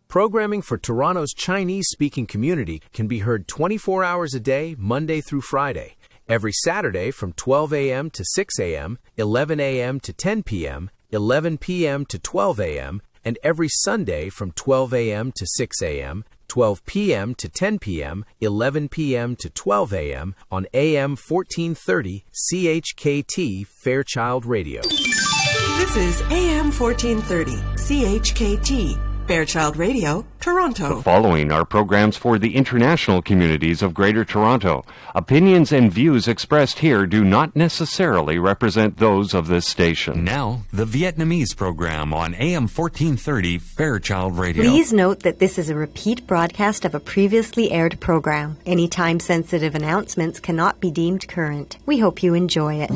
Programming for Toronto's Chinese-speaking community can be heard 24 hours a day, Monday through Friday. Every Saturday from 12 a.m. to 6 a.m., 11 a.m. to 10 p.m., 11 p.m. to 12 a.m., and every Sunday from 12 a.m. to 6 a.m., 12 p.m. to 10 p.m., 11 p.m. to 12 a.m. on AM 1430 CHKT Fairchild Radio. This is AM 1430 CHKT Fairchild Radio, Toronto. The following are programs for the international communities of Greater Toronto. Opinions and views expressed here do not necessarily represent those of this station. Now, the Vietnamese program on AM 1430 Fairchild Radio. Please note that this is a repeat broadcast of a previously aired program. Any time-sensitive announcements cannot be deemed current. We hope you enjoy it.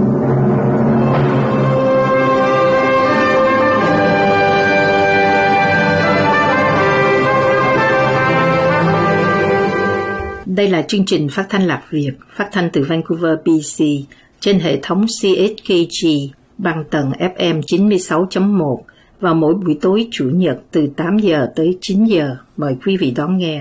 Đây là chương trình phát thanh Lạc Việt, phát thanh từ Vancouver, BC, trên hệ thống CHKG bằng tần FM 96.1 vào mỗi buổi tối Chủ nhật từ 8 giờ tới 9 giờ. Mời quý vị đón nghe.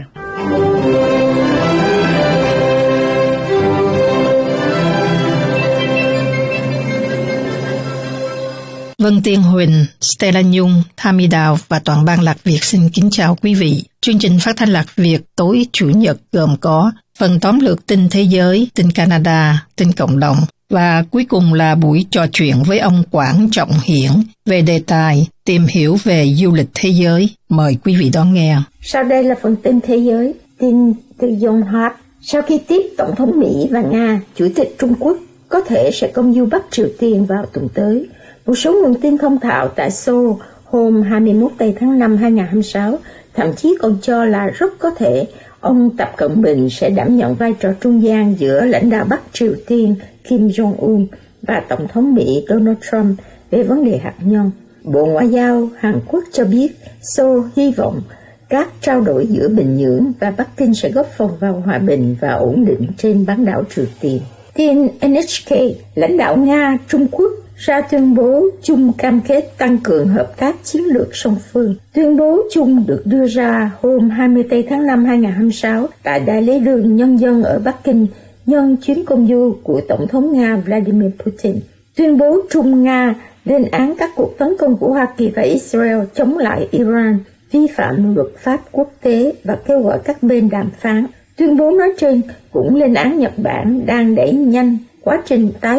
Vân Tiên Huỳnh, Stella Nhung, Tammy Đào và toàn ban Lạc Việt xin kính chào quý vị. Chương trình phát thanh Lạc Việt tối Chủ nhật gồm có phần tóm lược tin thế giới, tin Canada, tin cộng đồng và cuối cùng là buổi trò chuyện với ông Quảng Trọng Hiển về đề tài tìm hiểu về du lịch thế giới. Mời quý vị đón nghe. Sau đây là phần tin thế giới, tin từ Yonhap. Sau khi tiếp Tổng thống Mỹ và Nga, Chủ tịch Trung Quốc có thể sẽ công du Bắc Triều Tiên vào tuần tới. Một số nguồn tin thông thạo tại Seoul hôm 21 tháng 5 2026 thậm chí còn cho là rất có thể ông Tập Cận Bình sẽ đảm nhận vai trò trung gian giữa lãnh đạo Bắc Triều Tiên Kim Jong-un và Tổng thống Mỹ Donald Trump về vấn đề hạt nhân. Bộ Ngoại giao Hàn Quốc cho biết Seoul hy vọng các trao đổi giữa Bình Nhưỡng và Bắc Kinh sẽ góp phần vào hòa bình và ổn định trên bán đảo Triều Tiên. Tin NHK, lãnh đạo Nga, Trung Quốc ra tuyên bố chung cam kết tăng cường hợp tác chiến lược song phương. Tuyên bố chung được đưa ra hôm 20 tháng 5 2026 tại Đại lễ đường Nhân dân ở Bắc Kinh nhân chuyến công du của Tổng thống Nga Vladimir Putin. Tuyên bố chung Nga lên án các cuộc tấn công của Hoa Kỳ và Israel chống lại Iran, vi phạm luật pháp quốc tế và kêu gọi các bên đàm phán. Tuyên bố nói trên cũng lên án Nhật Bản đang đẩy nhanh quá trình tái